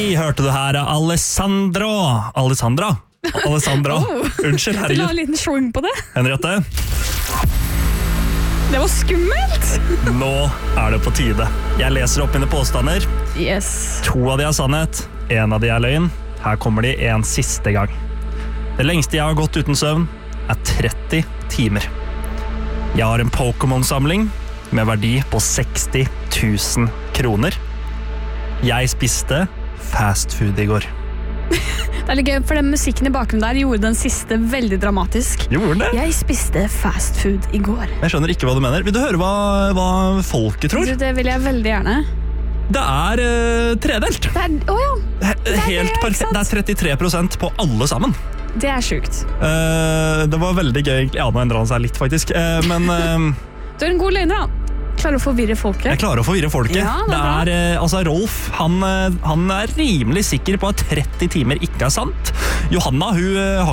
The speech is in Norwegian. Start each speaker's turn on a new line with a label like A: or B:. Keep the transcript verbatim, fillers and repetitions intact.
A: Hørte du her Alessandro Alessandra Alessandra
B: Oh.
A: Unnskyld,
B: Du la
A: herregud
B: en liten svung på det.
A: Henriette,
B: Det var skummelt.
A: nå er det på tide. Jeg leser opp mine påstander.
B: Yes.
A: To av de er sannhet, en av de er løgn. Her kommer de en siste gang. Det lengste jeg har gått uten søvn er tretti timer. Jeg har en Pokémon-samling med verdi på seksti tusen kroner. Jeg spiste fast food i går.
B: Det er litt gøy, for den musikken i bakgrunnen der gjorde den siste veldig dramatisk.
A: Gjorde den det?
B: Jeg spiste fast food i går.
A: Jeg skjønner ikke hva du mener. Vil du høre hva, hva folket tror?
B: Du, det vil jeg veldig gjerne.
A: Det er uh, tredelt.
B: Det er, å ja,
A: He- Helt
B: ikke
A: perfekt.
B: sant?
A: Det er trettitre prosent på alle sammen.
B: det er sjukt.
A: Uh, det var veldig gøy. Ja, nå endrer han seg litt, faktisk. Uh, men uh,
B: Du er en god løgner, da. Klarer å forvirre folket.
A: jeg klarer å forvirre folket.
B: Ja, det er
A: det er, uh, altså, Rolf han, uh, han er rimelig sikker på at tretti timer ikke er sant. Johanna hun uh, har